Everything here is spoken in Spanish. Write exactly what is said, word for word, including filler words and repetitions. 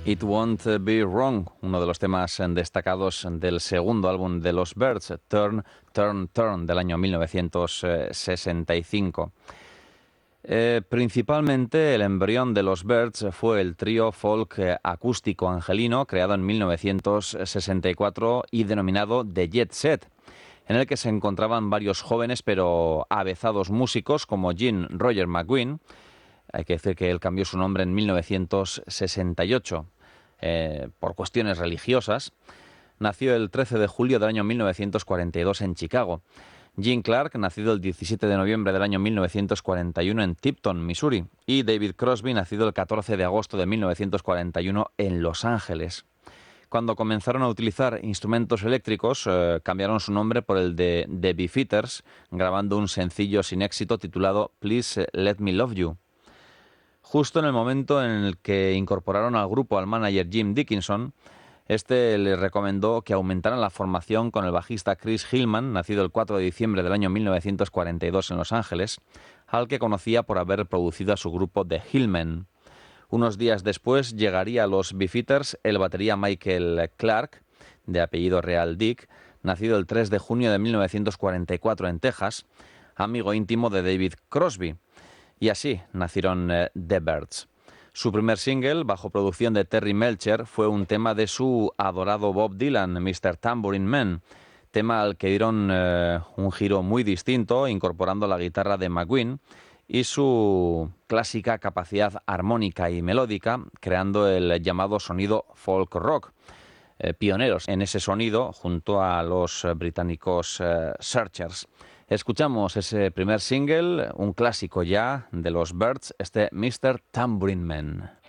It Won't Be Wrong, uno de los temas destacados del segundo álbum de los Byrds, Turn, Turn, Turn, del año mil novecientos sesenta y cinco. Eh, principalmente el embrión de los Byrds fue el trío folk eh, acústico angelino creado en mil novecientos sesenta y cuatro y denominado The Jet Set, en el que se encontraban varios jóvenes pero avezados músicos como Gene Roger McGuinn. Hay que decir que él cambió su nombre en mil novecientos sesenta y ocho eh, por cuestiones religiosas. Nació el trece de julio del año mil novecientos cuarenta y dos en Chicago. Gene Clark, nacido el diecisiete de noviembre del año mil novecientos cuarenta y uno en Tipton, Missouri. Y David Crosby, nacido el catorce de agosto de mil novecientos cuarenta y uno en Los Ángeles. Cuando comenzaron a utilizar instrumentos eléctricos, eh, cambiaron su nombre por el de The Beefeaters, grabando un sencillo sin éxito titulado Please Let Me Love You. Justo en el momento en el que incorporaron al grupo al manager Jim Dickinson, este les recomendó que aumentaran la formación con el bajista Chris Hillman, nacido el cuatro de diciembre del año mil novecientos cuarenta y dos en Los Ángeles, al que conocía por haber producido a su grupo The Hillmen. Unos días después llegaría a los Beefeaters el batería Michael Clark, de apellido real Dick, nacido el tres de junio de mil novecientos cuarenta y cuatro en Texas, amigo íntimo de David Crosby. Y así nacieron eh, The Byrds. Su primer single, bajo producción de Terry Melcher, fue un tema de su adorado Bob Dylan, mister Tambourine Man, tema al que dieron eh, un giro muy distinto, incorporando la guitarra de McGuinn y su clásica capacidad armónica y melódica, creando el llamado sonido folk rock. Eh, pioneros en ese sonido junto a los eh, británicos eh, Searchers. Escuchamos ese primer single, un clásico ya de los Byrds, este mister Tambourine Man.